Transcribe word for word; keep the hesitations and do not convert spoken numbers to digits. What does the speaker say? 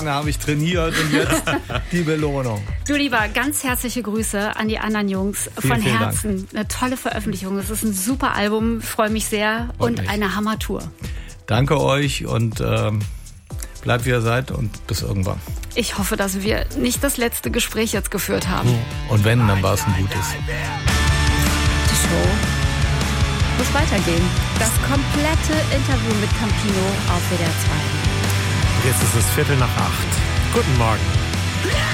lange habe ich trainiert und jetzt die Belohnung. Du Lieber, ganz herzliche Grüße an die anderen Jungs. Vielen, von vielen Herzen. Dank. Eine tolle Veröffentlichung. Es ist ein super Album. Ich freue mich sehr. Freut und mich. eine Hammertour. Danke euch und ähm, bleibt wie ihr seid und bis irgendwann. Ich hoffe, dass wir nicht das letzte Gespräch jetzt geführt haben. Und wenn, dann war es ein gutes. Die Show muss weitergehen. Das komplette Interview mit Campino auf W D R zwei. Jetzt ist es Viertel nach acht. Guten Morgen.